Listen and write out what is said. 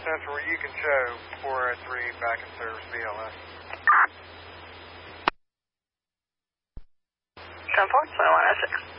Central, you can show 403 back in service BLS. 10-4, 2106.